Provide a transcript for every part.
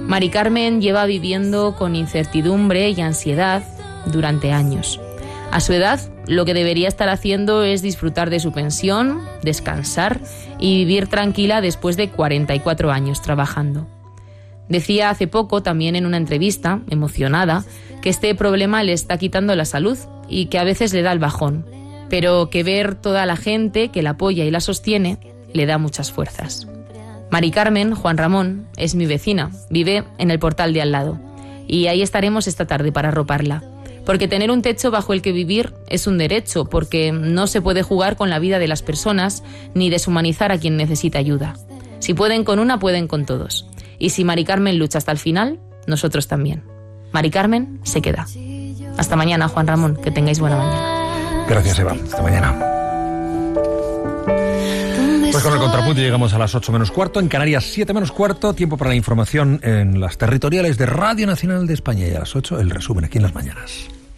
Mari Carmen lleva viviendo con incertidumbre y ansiedad durante años. A su edad, lo que debería estar haciendo es disfrutar de su pensión, descansar y vivir tranquila después de 44 años trabajando. Decía hace poco, también en una entrevista, emocionada, que este problema le está quitando la salud y que a veces le da el bajón, pero que ver toda la gente que la apoya y la sostiene le da muchas fuerzas. Mari Carmen, Juan Ramón, es mi vecina, vive en el portal de al lado y ahí estaremos esta tarde para arroparla. Porque tener un techo bajo el que vivir es un derecho, porque no se puede jugar con la vida de las personas ni deshumanizar a quien necesita ayuda. Si pueden con una, pueden con todos. Y si Mari Carmen lucha hasta el final, nosotros también. Mari Carmen se queda. Hasta mañana, Juan Ramón, que tengáis buena mañana. Gracias, Eva. Hasta mañana. Pues con el contrapunto llegamos a las 8 menos cuarto, en Canarias 7 menos cuarto, tiempo para la información en las territoriales de Radio Nacional de España, y a las 8 el resumen aquí en Las Mañanas.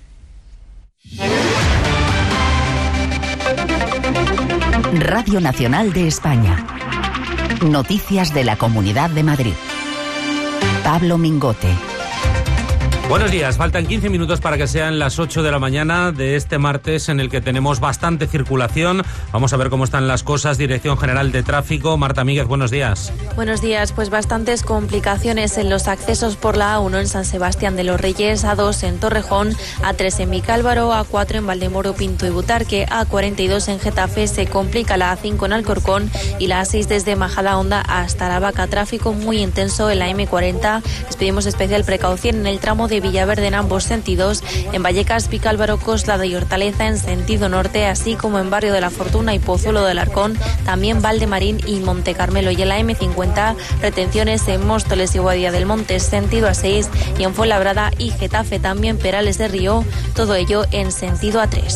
Radio Nacional de España. Noticias de la Comunidad de Madrid. Pablo Mingote. Buenos días, faltan 15 minutos para que sean las 8 de la mañana de este martes en el que tenemos bastante circulación. Vamos a ver cómo están las cosas. Dirección General de Tráfico, Marta Míguez, buenos días. Buenos días, pues bastantes complicaciones en los accesos por la A1 en San Sebastián de los Reyes, A2 en Torrejón, A3 en Vicálvaro, A4 en Valdemoro, Pinto y Butarque, A42 en Getafe, se complica la A5 en Alcorcón y la A6 desde Majadahonda hasta La Vaca. Tráfico muy intenso en la M40. Les pedimos especial precaución en el tramo de Villaverde en ambos sentidos, en Vallecas, Vicálvaro, Coslada y Hortaleza en sentido norte, así como en Barrio de la Fortuna y Pozuelo del Arcón, también Valdemarín y Montecarmelo. Y en la M50, retenciones en Móstoles y Guadilla del Monte, sentido A6, y en Fuenlabrada y Getafe, también Perales de Río, todo ello en sentido A3.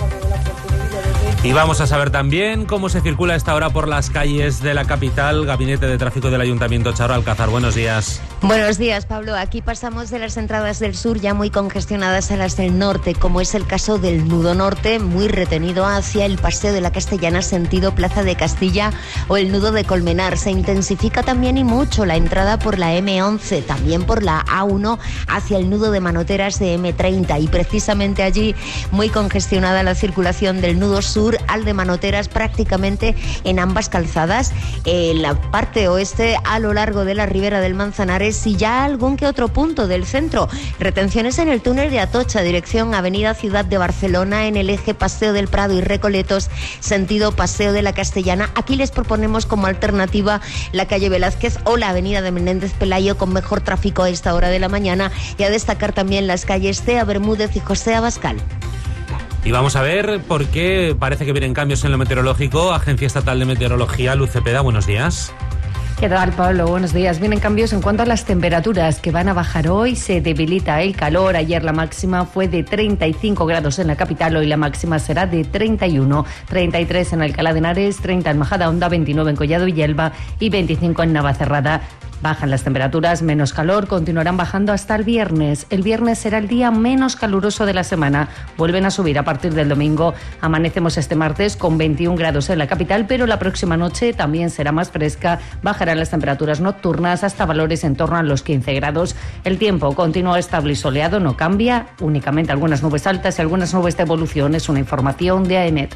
Y vamos a saber también cómo se circula a esta hora por las calles de la capital. Gabinete de Tráfico del Ayuntamiento, Charo Alcázar, buenos días. Buenos días, Pablo. Aquí pasamos de las entradas del sur ya muy congestionadas a las del norte, como es el caso del nudo norte, muy retenido hacia el Paseo de la Castellana, sentido Plaza de Castilla, o el nudo de Colmenar. Se intensifica también y mucho la entrada por la M11, también por la A1 hacia el nudo de Manoteras de M30, y precisamente allí muy congestionada la circulación del nudo sur al de Manoteras, prácticamente en ambas calzadas, en la parte oeste a lo largo de la Ribera del Manzanares, y ya algún que otro punto del centro. Retenciones en el túnel de Atocha, dirección Avenida Ciudad de Barcelona, en el eje Paseo del Prado y Recoletos, sentido Paseo de la Castellana. Aquí les proponemos como alternativa la calle Velázquez o la avenida de Menéndez Pelayo, con mejor tráfico a esta hora de la mañana, y a destacar también las calles Cea Bermúdez y José Abascal. Y vamos a ver por qué parece que vienen cambios en lo meteorológico. Agencia Estatal de Meteorología, Luz Cepeda, buenos días. ¿Qué tal, Pablo? Buenos días. Vienen cambios en cuanto a las temperaturas que van a bajar hoy. Se debilita el calor. Ayer la máxima fue de 35 grados en la capital. Hoy la máxima será de 31. 33 en Alcalá de Henares, 30 en Majadahonda, 29 en Collado Villalba y 25 en Navacerrada. Bajan las temperaturas, menos calor, continuarán bajando hasta el viernes. El viernes será el día menos caluroso de la semana. Vuelven a subir a partir del domingo. Amanecemos este martes con 21 grados en la capital, pero la próxima noche también será más fresca. Bajarán las temperaturas nocturnas hasta valores en torno a los 15 grados. El tiempo continúa estable y soleado, no cambia. Únicamente algunas nubes altas y algunas nubes de evolución. Es una información de AEMET.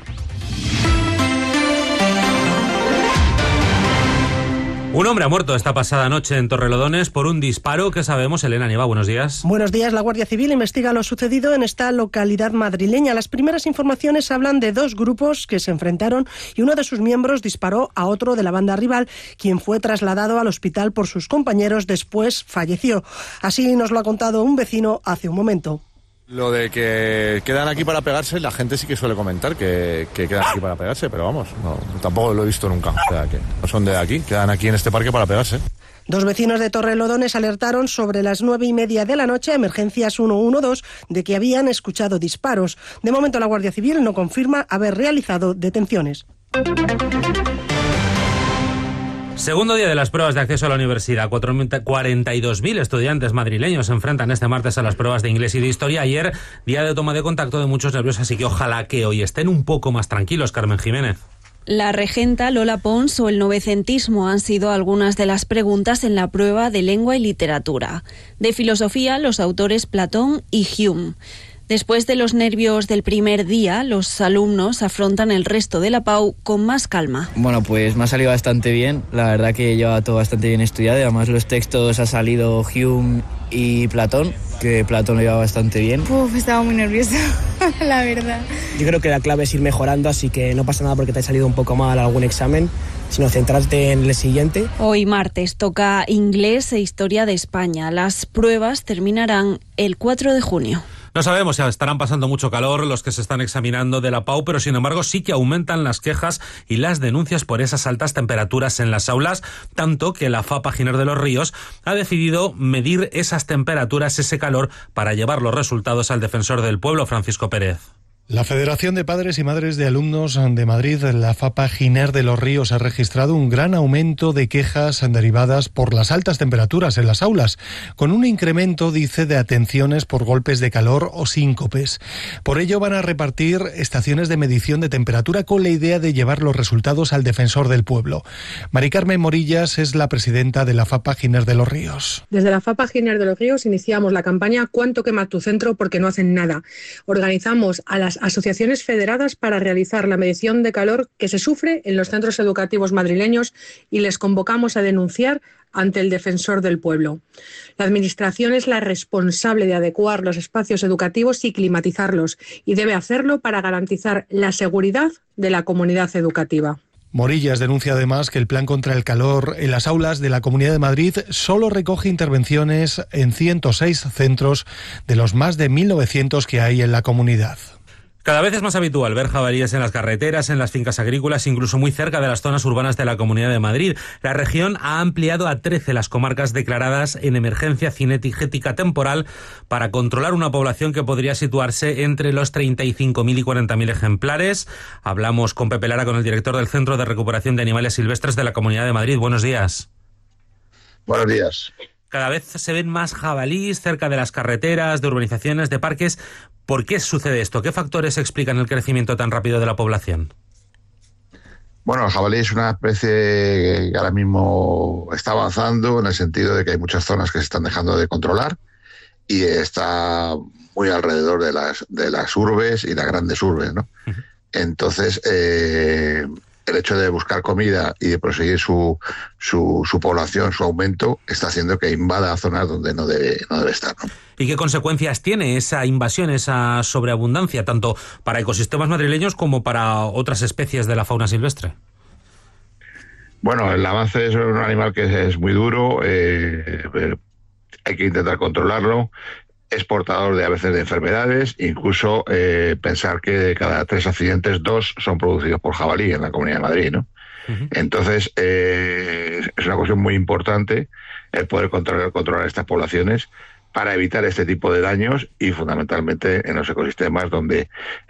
Un hombre ha muerto esta pasada noche en Torrelodones por un disparo. ¿Qué sabemos? Elena Nieva, buenos días. Buenos días. La Guardia Civil investiga lo sucedido en esta localidad madrileña. Las primeras informaciones hablan de dos grupos que se enfrentaron y uno de sus miembros disparó a otro de la banda rival, quien fue trasladado al hospital por sus compañeros. Después falleció. Así nos lo ha contado un vecino hace un momento. Lo de que quedan aquí para pegarse, la gente sí que suele comentar que quedan aquí para pegarse, pero vamos, no, tampoco lo he visto nunca. O sea, que no son de aquí, quedan aquí en este parque para pegarse. Dos vecinos de Torrelodones alertaron sobre las 9:30 de la noche a Emergencias 112 de que habían escuchado disparos. De momento la Guardia Civil no confirma haber realizado detenciones. Segundo día de las pruebas de acceso a la universidad. 42.000 estudiantes madrileños se enfrentan este martes a las pruebas de inglés y de historia. Ayer, día de toma de contacto de muchos nervios, así que ojalá que hoy estén un poco más tranquilos, Carmen Jiménez. La regenta, Lola Pons o el novecentismo han sido algunas de las preguntas en la prueba de lengua y literatura. De filosofía, los autores Platón y Hume. Después de los nervios del primer día, los alumnos afrontan el resto de la PAU con más calma. Bueno, pues me ha salido bastante bien. La verdad que lleva todo bastante bien estudiado. Y además los textos ha salido Hume y Platón, que Platón lo lleva bastante bien. Estaba muy nerviosa, la verdad. Yo creo que la clave es ir mejorando, así que no pasa nada porque te ha salido un poco mal algún examen, sino centrarte en el siguiente. Hoy martes toca inglés e historia de España. Las pruebas terminarán el 4 de junio. No sabemos si estarán pasando mucho calor los que se están examinando de la PAU, pero sin embargo sí que aumentan las quejas y las denuncias por esas altas temperaturas en las aulas, tanto que la FAPA Giner de los Ríos ha decidido medir esas temperaturas, ese calor, para llevar los resultados al defensor del pueblo, Francisco Pérez. La Federación de Padres y Madres de Alumnos de Madrid, la FAPA Giner de los Ríos, ha registrado un gran aumento de quejas derivadas por las altas temperaturas en las aulas, con un incremento, dice, de atenciones por golpes de calor o síncopes. Por ello van a repartir estaciones de medición de temperatura con la idea de llevar los resultados al defensor del pueblo. Mari Carmen Morillas es la presidenta de la FAPA Giner de los Ríos. Desde la FAPA Giner de los Ríos iniciamos la campaña ¿Cuánto quema tu centro? Porque no hacen nada. Organizamos a las asociaciones federadas para realizar la medición de calor que se sufre en los centros educativos madrileños y les convocamos a denunciar ante el defensor del pueblo. La Administración es la responsable de adecuar los espacios educativos y climatizarlos y debe hacerlo para garantizar la seguridad de la comunidad educativa. Morillas denuncia además que el plan contra el calor en las aulas de la Comunidad de Madrid solo recoge intervenciones en 106 centros de los más de 1.900 que hay en la comunidad. Cada vez es más habitual ver jabalíes en las carreteras, en las fincas agrícolas, incluso muy cerca de las zonas urbanas de la Comunidad de Madrid. La región ha ampliado a 13 las comarcas declaradas en emergencia cinegética temporal para controlar una población que podría situarse entre los 35.000 y 40.000 ejemplares. Hablamos con Pepe Lara, con el director del Centro de Recuperación de Animales Silvestres de la Comunidad de Madrid. Buenos días. Buenos días. Cada vez se ven más jabalíes cerca de las carreteras, de urbanizaciones, de parques. ¿Por qué sucede esto? ¿Qué factores explican el crecimiento tan rápido de la población? Bueno, el jabalí es una especie que ahora mismo está avanzando en el sentido de que hay muchas zonas que se están dejando de controlar y está muy alrededor de las urbes y las grandes urbes, ¿no? Uh-huh. Entonces, el hecho de buscar comida y de proseguir su población, su aumento, está haciendo que invada zonas donde no debe estar, ¿no? ¿Y qué consecuencias tiene esa invasión, esa sobreabundancia, tanto para ecosistemas madrileños como para otras especies de la fauna silvestre? Bueno, el avance es un animal que es muy duro, hay que intentar controlarlo. Es portador a veces de enfermedades, incluso pensar que de cada 3 accidentes, 2 son producidos por jabalí en la Comunidad de Madrid, ¿no? Uh-huh. Entonces, es una cuestión muy importante el poder controlar estas poblaciones para evitar este tipo de daños y fundamentalmente en los ecosistemas donde